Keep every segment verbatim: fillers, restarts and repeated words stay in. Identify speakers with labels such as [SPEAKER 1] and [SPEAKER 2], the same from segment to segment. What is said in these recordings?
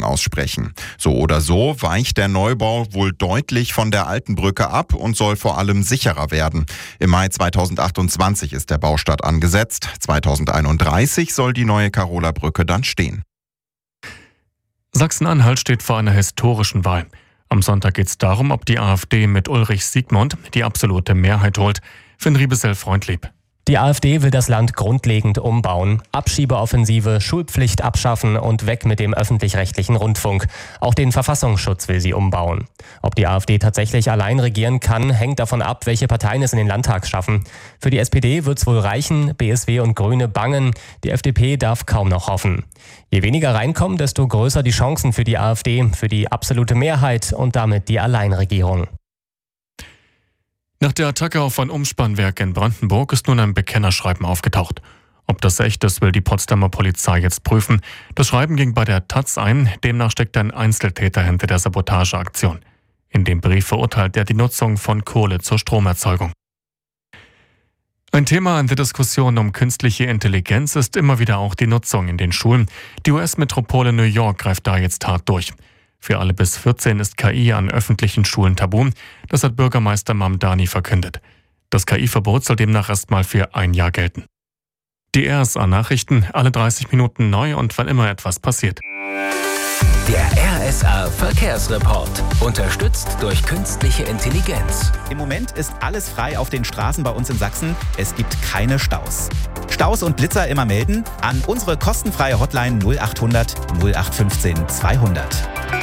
[SPEAKER 1] aussprechen. So oder so weicht der Neubau wohl deutlich von der alten Brücke ab und soll vor allem sicherer werden. Im Mai zweitausendachtundzwanzig ist der Baustart angesetzt. zweitausendeinunddreißig soll die neue Karola-Brücke dann stehen.
[SPEAKER 2] Sachsen-Anhalt steht vor einer historischen Wahl. Am Sonntag geht es darum, ob die AfD mit Ulrich Siegmund die absolute Mehrheit holt. Finn Riebesell-Freundlieb.
[SPEAKER 3] Die AfD will das Land grundlegend umbauen, Abschiebeoffensive, Schulpflicht abschaffen und weg mit dem öffentlich-rechtlichen Rundfunk. Auch den Verfassungsschutz will sie umbauen. Ob die AfD tatsächlich allein regieren kann, hängt davon ab, welche Parteien es in den Landtag schaffen. Für die S P D wird's wohl reichen, B S W und Grüne bangen, die F D P darf kaum noch hoffen. Je weniger reinkommen, desto größer die Chancen für die AfD, für die absolute Mehrheit und damit die Alleinregierung.
[SPEAKER 2] Nach der Attacke auf ein Umspannwerk in Brandenburg ist nun ein Bekennerschreiben aufgetaucht. Ob das echt ist, will die Potsdamer Polizei jetzt prüfen. Das Schreiben ging bei der Taz ein, demnach steckt ein Einzeltäter hinter der Sabotageaktion. In dem Brief verurteilt er die Nutzung von Kohle zur Stromerzeugung. Ein Thema in der Diskussion um künstliche Intelligenz ist immer wieder auch die Nutzung in den Schulen. Die U S-Metropole New York greift da jetzt hart durch. Für alle bis vierzehn ist K I an öffentlichen Schulen tabu. Das hat Bürgermeister Mamdani verkündet. Das K I-Verbot soll demnach erstmal für ein Jahr gelten. Die R S A-Nachrichten, alle dreißig Minuten neu und wann immer etwas passiert.
[SPEAKER 4] Der R S A-Verkehrsreport. Unterstützt durch künstliche Intelligenz.
[SPEAKER 5] Im Moment ist alles frei auf den Straßen bei uns in Sachsen. Es gibt keine Staus. Staus und Blitzer immer melden an unsere kostenfreie Hotline null achthundert null acht fünfzehn zweihundert.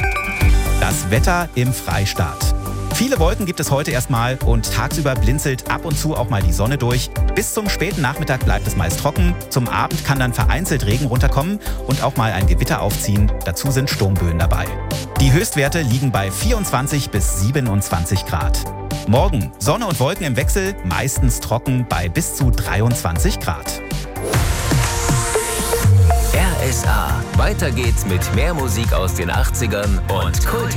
[SPEAKER 5] Das Wetter im Freistaat. Viele Wolken gibt es heute erstmal und tagsüber blinzelt ab und zu auch mal die Sonne durch. Bis zum späten Nachmittag bleibt es meist trocken. Zum Abend kann dann vereinzelt Regen runterkommen und auch mal ein Gewitter aufziehen. Dazu sind Sturmböen dabei. Die Höchstwerte liegen bei vierundzwanzig bis siebenundzwanzig Grad. Morgen Sonne und Wolken im Wechsel, meistens trocken bei bis zu dreiundzwanzig Grad.
[SPEAKER 4] R S A. Weiter geht's mit mehr Musik aus den achtzigern und Kult.